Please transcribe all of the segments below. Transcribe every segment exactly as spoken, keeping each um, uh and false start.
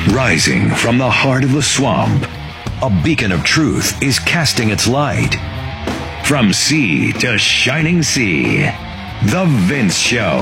Rising from the heart of the swamp, a beacon of truth is casting its light. From sea to shining sea, The Vince Show.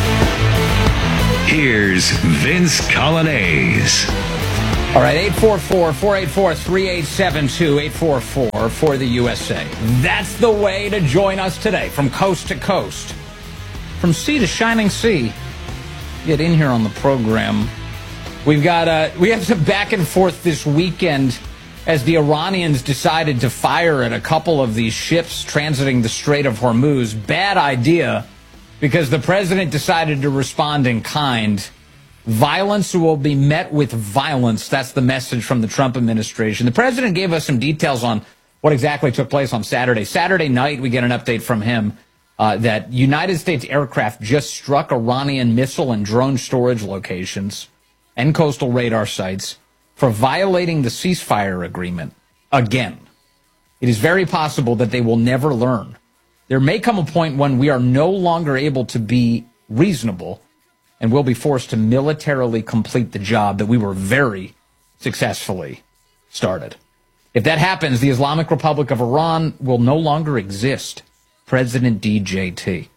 Here's Vince Coglianese. All right, eight four four, four eight four, three eight seven two, eight four four for the U S A. That's the way to join us today, from coast to coast. From sea to shining sea. Get in here on the program. We've got, uh, we have some back and forth this weekend as the Iranians decided to fire at a couple of these ships transiting the Strait of Hormuz. Bad idea, because the president decided to respond in kind. Violence will be met with violence. That's the message from the Trump administration. The president gave us some details on what exactly took place on Saturday. Saturday night, we get an update from him uh, that United States aircraft just struck Iranian missile and drone storage locations and coastal radar sites for violating the ceasefire agreement again. It is very possible that they will never learn. There may come a point when we are no longer able to be reasonable and will be forced to militarily complete the job that we were very successfully started. If that happens, the Islamic Republic of Iran will no longer exist. President D J T.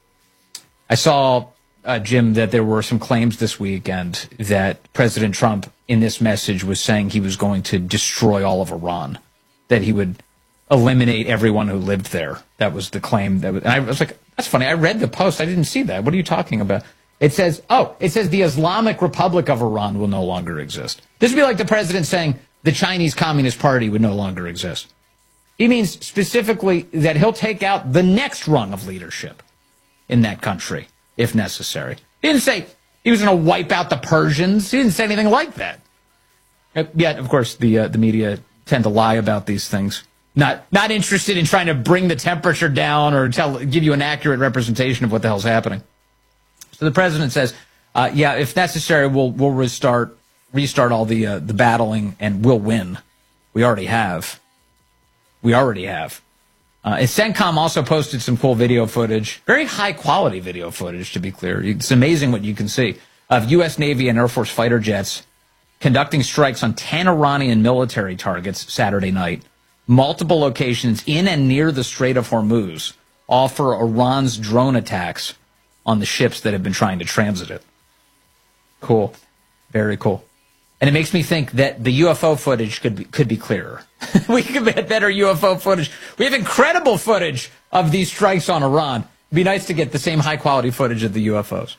I saw, uh, Jim, that there were some claims this weekend that President Trump, in this message, was saying he was going to destroy all of Iran, that he would eliminate everyone who lived there. That was the claim. That was, and I was like, that's funny. I read the post. I didn't see that. What are you talking about? It says, oh, it says the Islamic Republic of Iran will no longer exist. This would be like the president saying the Chinese Communist Party would no longer exist. He means specifically that he'll take out the next rung of leadership in that country, if necessary. He didn't say he was going to wipe out the Persians. He didn't say anything like that. Yet, of course, the uh, the media tend to lie about these things. Not not interested in trying to bring the temperature down or tell give you an accurate representation of what the hell's happening. So the president says, uh, yeah, if necessary, we'll we'll restart restart all the uh, the battling and we'll win. We already have. We already have. Uh, and CENTCOM also posted some cool video footage, very high quality video footage, to be clear. It's amazing what you can see of U S Navy and Air Force fighter jets conducting strikes on ten Iranian military targets Saturday night. Multiple locations in and near the Strait of Hormuz, all for Iran's drone attacks on the ships that have been trying to transit it. Cool. Very cool. And it makes me think that the U F O footage could be, could be clearer. We could get better U F O footage. We have incredible footage of these strikes on Iran. It'd be nice to get the same high-quality footage of the U F Os.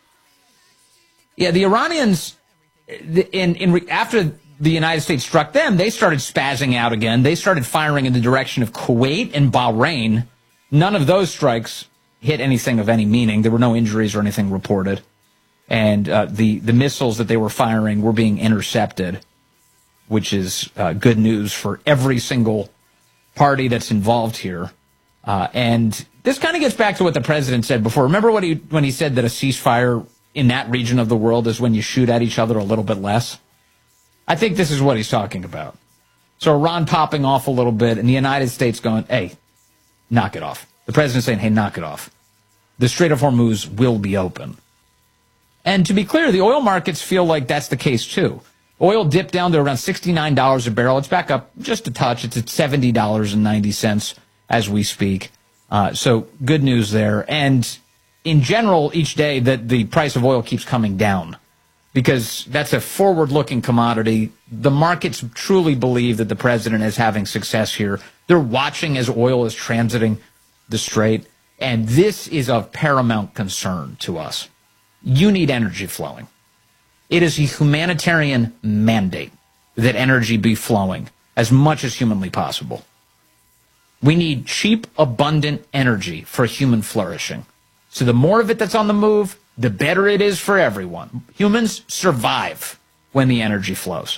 Yeah, the Iranians, in, in after the United States struck them, they started spazzing out again. They started firing in the direction of Kuwait and Bahrain. None of those strikes hit anything of any meaning. There were no injuries or anything reported. And uh, the, the missiles that they were firing were being intercepted, which is uh, good news for every single party that's involved here. Uh, and this kind of gets back to what the president said before. Remember what he, when he said that a ceasefire in that region of the world is when you shoot at each other a little bit less? I think this is what he's talking about. So Iran popping off a little bit and the United States going, hey, knock it off. The president saying, hey, knock it off. The Strait of Hormuz will be open. And to be clear, the oil markets feel like that's the case, too. Oil dipped down to around sixty-nine dollars a barrel. It's back up just a touch. It's at seventy dollars and ninety cents as we speak. Uh, so good news there. And in general, each day, the, the price of oil keeps coming down because that's a forward-looking commodity. The markets truly believe that the president is having success here. They're watching as oil is transiting the strait. And this is of paramount concern to us. You need energy flowing. It is a humanitarian mandate that energy be flowing as much as humanly possible. We need cheap, abundant energy for human flourishing. So the more of it that's on the move, the better it is for everyone. Humans survive when the energy flows.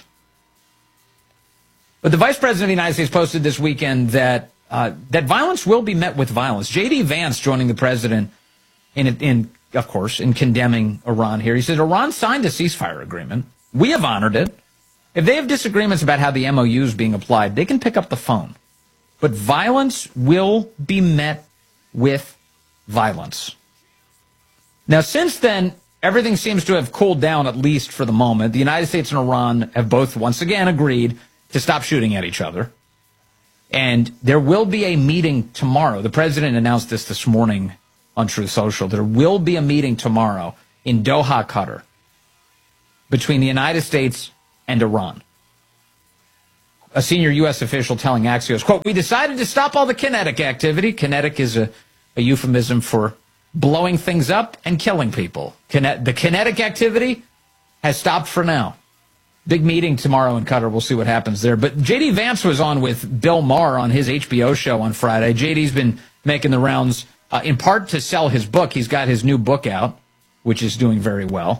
But the Vice President of the United States posted this weekend that uh, that violence will be met with violence. J D Vance joining the president in, in, of course, in condemning Iran here. He said, Iran signed a ceasefire agreement. We have honored it. If they have disagreements about how the M O U is being applied, they can pick up the phone. But violence will be met with violence. Now, since then, everything seems to have cooled down, at least for the moment. The United States and Iran have both once again agreed to stop shooting at each other. And there will be a meeting tomorrow. The president announced this this morning on Truth Social. There will be a meeting tomorrow in Doha, Qatar, between the United States and Iran. A senior U S official telling Axios, quote, "We decided to stop all the kinetic activity." Kinetic is a, a euphemism for blowing things up and killing people. Kine- the kinetic activity has stopped for now. Big meeting tomorrow in Qatar. We'll see what happens there. But J D Vance was on with Bill Maher on his H B O show on Friday. J D's been making the rounds uh, in part to sell his book. He's got his new book out, which is doing very well.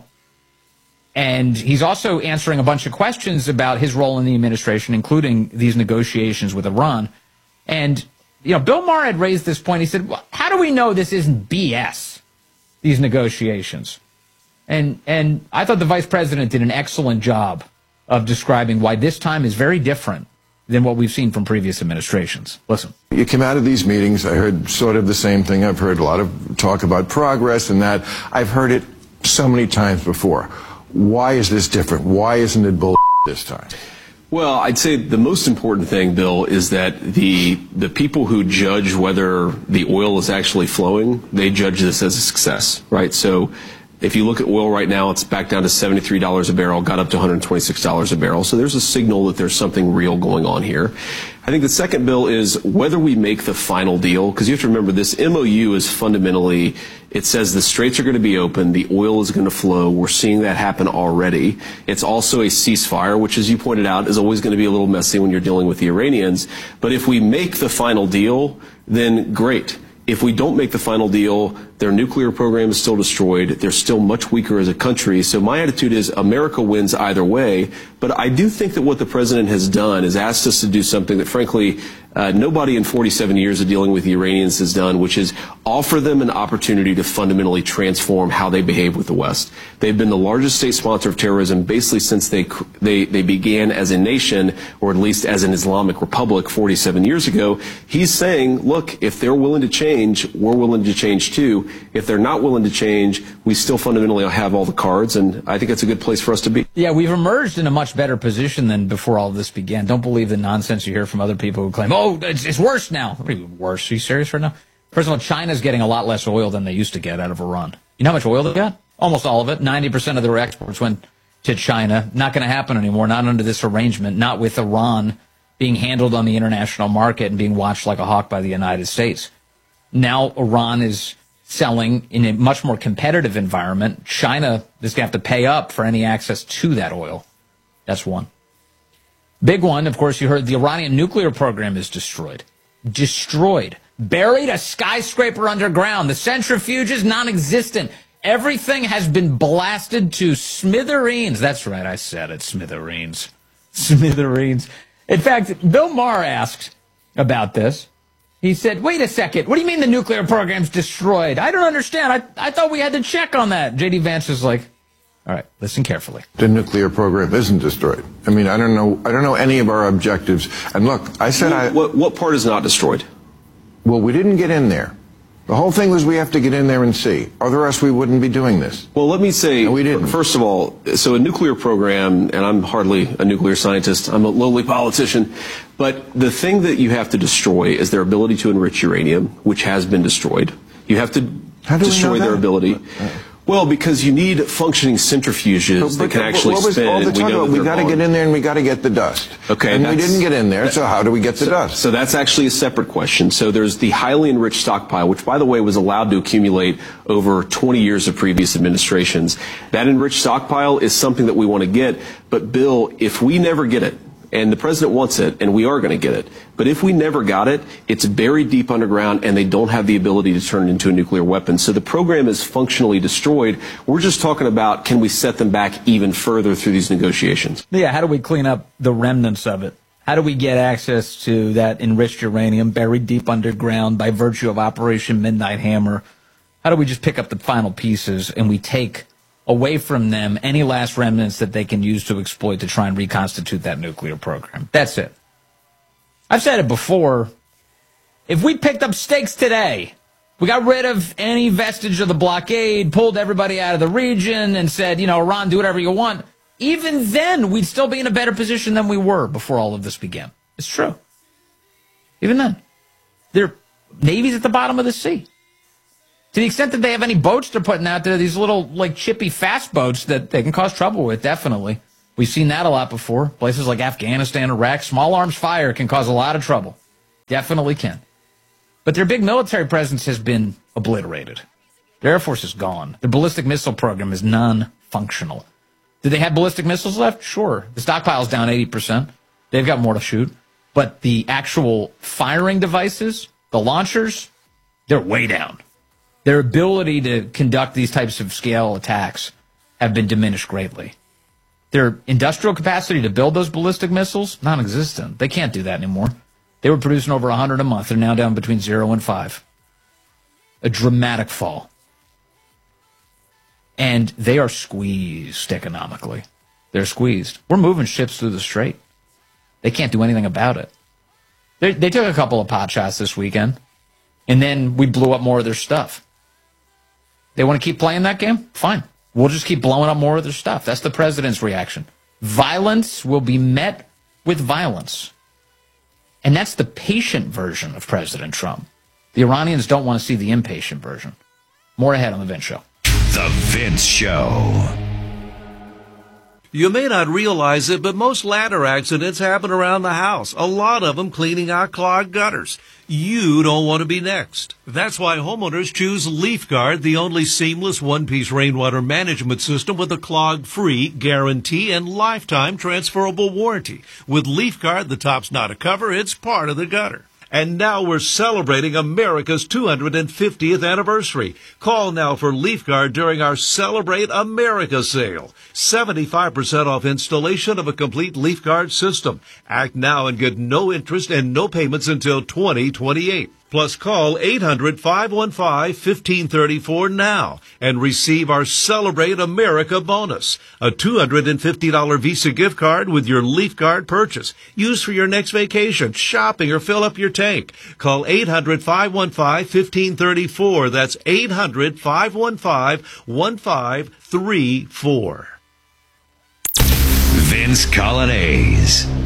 And he's also answering a bunch of questions about his role in the administration, including these negotiations with Iran. And, you know, Bill Maher had raised this point. He said, well, how do we know this isn't B S, these negotiations? And and I thought the vice president did an excellent job of describing why this time is very different than what we've seen from previous administrations. Listen. You came out of these meetings, I heard sort of the same thing. I've heard a lot of talk about progress and that. I've heard it so many times before. Why is this different? Why isn't it bull this time? Well, I'd say the most important thing, Bill, is that the the people who judge whether the oil is actually flowing, they judge this as a success, right? So if you look at oil right now, it's back down to seventy-three dollars a barrel, got up to one hundred twenty-six dollars a barrel. So there's a signal that there's something real going on here. I think the second, Bill, is whether we make the final deal, because you have to remember this M O U is fundamentally, it says the straits are going to be open, the oil is going to flow. We're seeing that happen already. It's also a ceasefire, which, as you pointed out, is always going to be a little messy when you're dealing with the Iranians. But if we make the final deal, then great. If we don't make the final deal, their nuclear program is still destroyed. They're still much weaker as a country. So my attitude is America wins either way. But I do think that what the president has done is asked us to do something that, frankly, uh, nobody in forty-seven years of dealing with the Iranians has done, which is offer them an opportunity to fundamentally transform how they behave with the West. They've been the largest state sponsor of terrorism basically since they, they, they began as a nation, or at least as an Islamic republic forty-seven years ago. He's saying, look, if they're willing to change, we're willing to change too. If they're not willing to change, we still fundamentally have all the cards, and I think it's a good place for us to be. Yeah, we've emerged in a much better position than before all this began. Don't believe the nonsense you hear from other people who claim, oh, it's, it's worse now. What are you, worse? Are you serious right now? First of all, China's getting a lot less oil than they used to get out of Iran. You know how much oil they got? Almost all of it. ninety percent of their exports went to China. Not going to happen anymore, not under this arrangement, not with Iran being handled on the international market and being watched like a hawk by the United States. Now Iran is selling in a much more competitive environment. China is going to have to pay up for any access to that oil. That's one. Big one, of course, you heard the Iranian nuclear program is destroyed. Destroyed. Buried a skyscraper underground. The centrifuge is non-existent. Everything has been blasted to smithereens. That's right, I said it, smithereens. Smithereens. In fact, Bill Maher asked about this. He said, wait a second, what do you mean the nuclear program's destroyed? I don't understand. I, I thought we had to check on that. J D Vance is like, all right, listen carefully. The nuclear program isn't destroyed. I mean, I don't know. I don't know any of our objectives. And look, I said what, I. What, what part is not destroyed? Well, we didn't get in there. The whole thing was we have to get in there and see. Otherwise, we wouldn't be doing this. Well, let me say, no, we didn't. First of all, so a nuclear program, and I'm hardly a nuclear scientist, I'm a lowly politician, but the thing that you have to destroy is their ability to enrich uranium, which has been destroyed. You have to destroy their ability. Uh, Well, because you need functioning centrifuges but, but, that can actually what was spin. All the time we know we got to get in there and we got to get the dust. Okay, and we didn't get in there, that, so how do we get the so, dust? So that's actually a separate question. So there's the highly enriched stockpile, which, by the way, was allowed to accumulate over twenty years of previous administrations. That enriched stockpile is something that we want to get. But, Bill, if we never get it, and the president wants it, and we are going to get it. But if we never got it, it's buried deep underground, and they don't have the ability to turn it into a nuclear weapon. So the program is functionally destroyed. We're just talking about, can we set them back even further through these negotiations? Yeah, how do we clean up the remnants of it? How do we get access to that enriched uranium buried deep underground by virtue of Operation Midnight Hammer? How do we just pick up the final pieces and we take away from them any last remnants that they can use to exploit to try and reconstitute that nuclear program? That's it. I've said it before. If we picked up stakes today We got rid of any vestige of the blockade, pulled everybody out of the region, and said, you know, Iran, do whatever you want. Even then, we'd still be in a better position than we were before all of this began. It's true. Even then. Their Navy's at the bottom of the sea. To the extent that they have any boats they're putting out there, these little, like, chippy fast boats that they can cause trouble with, definitely. We've seen that a lot before. Places like Afghanistan, Iraq, small arms fire can cause a lot of trouble. Definitely can. But their big military presence has been obliterated. Their Air Force is gone. Their ballistic missile program is non-functional. Do they have ballistic missiles left? Sure. The stockpile's down eighty percent. They've got more to shoot. But the actual firing devices, the launchers, they're way down. Their ability to conduct these types of scale attacks have been diminished greatly. Their industrial capacity to build those ballistic missiles, non-existent. They can't do that anymore. They were producing over one hundred a month. They're now down between zero and five. A dramatic fall. And they are squeezed economically. They're squeezed. We're moving ships through the strait. They can't do anything about it. They, they took a couple of pot shots this weekend, and then we blew up more of their stuff. They want to keep playing that game? Fine. We'll just keep blowing up more of their stuff. That's the president's reaction. Violence will be met with violence. And that's the patient version of President Trump. The Iranians don't want to see the impatient version. More ahead on The Vince Show. The Vince Show. You may not realize it, but most ladder accidents happen around the house. A lot of them cleaning out clogged gutters. You don't want to be next. That's why homeowners choose LeafGuard, the only seamless one-piece rainwater management system with a clog-free guarantee and lifetime transferable warranty. With LeafGuard, the top's not a cover, it's part of the gutter. And now we're celebrating America's two hundred fiftieth anniversary. Call now for LeafGuard during our Celebrate America sale. seventy-five percent off installation of a complete LeafGuard system. Act now and get no interest and no payments until twenty twenty-eight. Plus, call eight hundred, five one five, one five three four now and receive our Celebrate America bonus, a two hundred fifty dollars Visa gift card with your LeafGuard purchase. Use for your next vacation, shopping, or fill up your tank. Call eight hundred, five one five, one five three four. That's eight hundred, five one five, one five three four. Vince Coglianese.